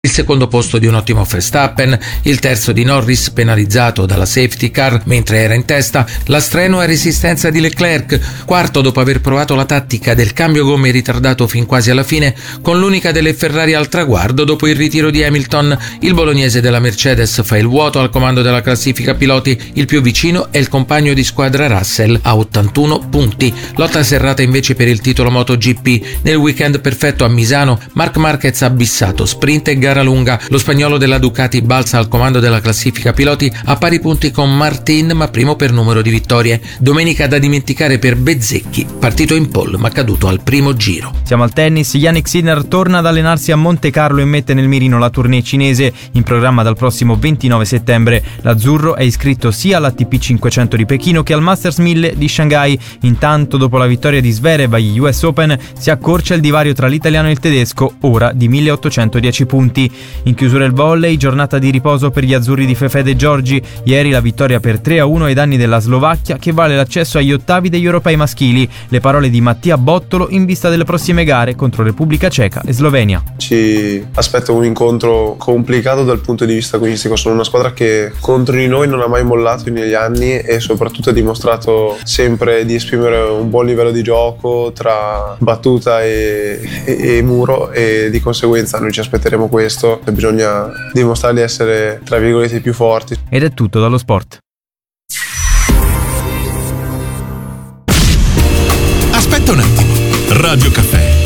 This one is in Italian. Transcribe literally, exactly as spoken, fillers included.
Il secondo posto di un ottimo Verstappen, il terzo di Norris penalizzato dalla safety car mentre era in testa, la strenua resistenza di Leclerc, quarto dopo aver provato la tattica del cambio gomme ritardato fin quasi alla fine, con l'unica delle Ferrari al traguardo dopo il ritiro di Hamilton. Il bolognese della Mercedes fa il vuoto al comando della classifica piloti, il più vicino è il compagno di squadra Russell a ottantuno punti. Lotta serrata invece per il titolo MotoGP. Nel weekend perfetto a Misano, Marc Marquez ha abissato sprint e gara lunga. Lo spagnolo della Ducati balza al comando della classifica piloti a pari punti con Martin, ma primo per numero di vittorie. Domenica da dimenticare per Bezzecchi, partito in pole ma caduto al primo giro. Siamo al tennis. Jannik Sinner torna ad allenarsi a Monte Carlo e mette nel mirino la tournée cinese in programma dal prossimo ventinove settembre. L'azzurro è iscritto sia all'A T P cinquecento di Pechino che al Masters mille di Shanghai. Intanto, dopo la vittoria di Zverev agli U S Open, si accorcia il divario tra l'italiano e il tedesco, ora di milleottocentodieci punti. In chiusura il volley, giornata di riposo per gli azzurri di Fefede Giorgi. Ieri la vittoria per tre a uno ai danni della Slovacchia, che vale l'accesso agli ottavi degli europei maschili. Le parole di Mattia Bottolo in vista delle prossime gare contro Repubblica Ceca e Slovenia. Ci aspetta un incontro complicato dal punto di vista agonistico. Sono una squadra che contro di noi non ha mai mollato negli anni e soprattutto ha dimostrato sempre di esprimere un buon livello di gioco tra battuta e, e, e muro, e di conseguenza noi ci aspetteremo questo. Bisogna dimostrare di essere, tra virgolette, più forti. Ed è tutto dallo sport. Aspetta un attimo. Radio Caffè